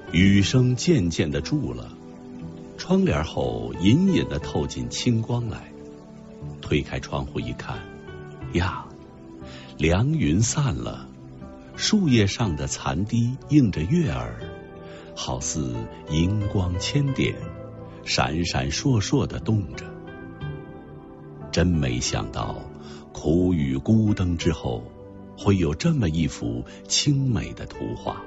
雨声渐渐地住了，窗帘后隐隐地透进清光来。推开窗户一看，呀，凉云散了，树叶上的残滴映着月儿，好似银光千点，闪闪烁烁地动着。真没想到，苦雨孤灯之后，会有这么一幅清美的图画。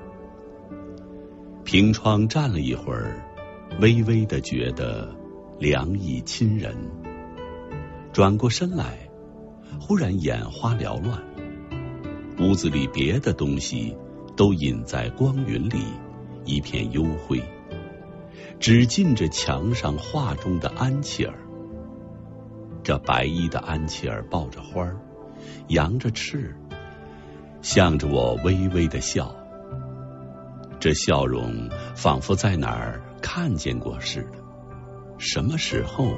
凭窗站了一会儿，微微地觉得凉意侵人。转过身来，忽然眼花缭乱，屋子里别的东西都隐在光云里，一片幽灰，只近着墙上画中的安琪儿。这白衣的安琪儿抱着花儿，扬着翅，向着我微微的笑。这笑容仿佛在哪儿看见过似的。什么时候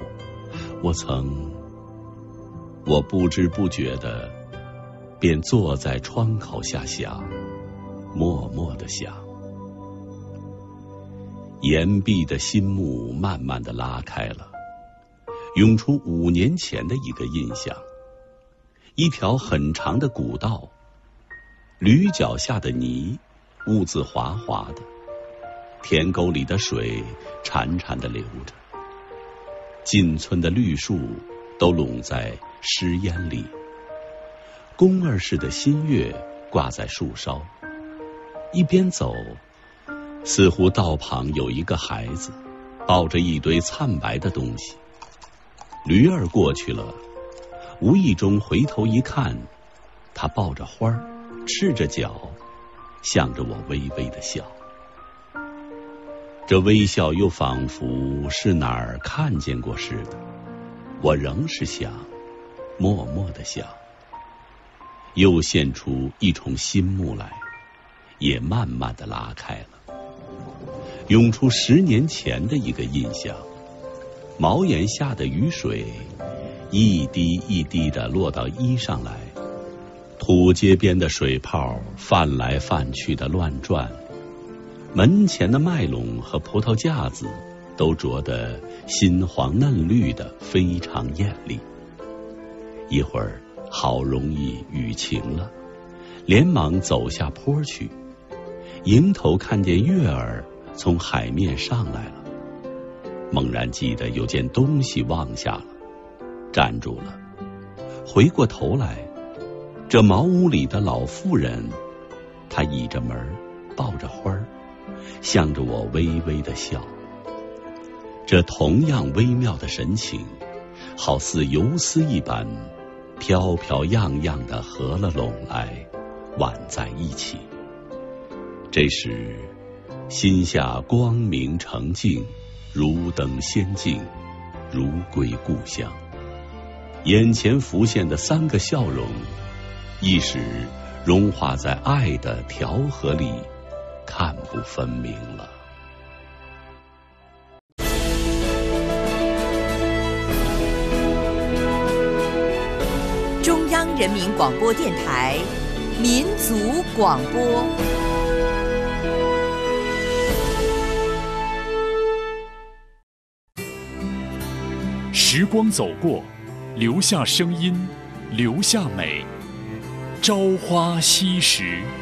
我不知不觉的便坐在窗口下想，默默的想。岩壁的心幕慢慢的拉开了，涌出5年前的一个印象。一条很长的古道，驴脚下的泥兀自滑滑的，田沟里的水潺潺的流着，近村的绿树都拢在湿烟里，宫儿似的新月挂在树梢。一边走，似乎道旁有一个孩子抱着一堆灿白的东西。驴儿过去了，无意中回头一看，他抱着花儿，赤着脚，向着我微微的笑。这微笑又仿佛是哪儿看见过似的。我仍是想，默默的想。又现出一重新幕来，也慢慢的拉开了，涌出10年前的一个印象。茅檐下的雨水一滴一滴的落到衣上来，土街边的水泡泛来泛去的乱转，门前的麦垄和葡萄架子都着得新黄嫩绿的，非常艳丽。一会儿好容易雨晴了，连忙走下坡去，迎头看见月儿从海面上来了，猛然记得有件东西忘下了，站住了。回过头来，这茅屋里的老妇人，她倚着门，抱着花儿，向着我微微的笑。这同样微妙的神情，好似游丝一般，飘飘漾漾的合了拢来，挽在一起。这时心下光明澄净，如登仙境，如归故乡。眼前浮现的3个笑容，一时融化在爱的调和里，看不分明了。 中央人民广播电台民族广播。 时光走过，留下声音，留下美。朝花夕拾。